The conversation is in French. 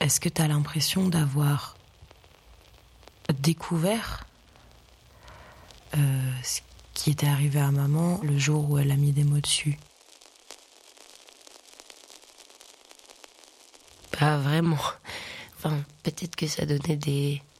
Est-ce que t'as l'impression d'avoir découvert ce qui était arrivé à maman le jour où elle a mis des mots dessus? Pas vraiment. Enfin, peut-être que ça donnait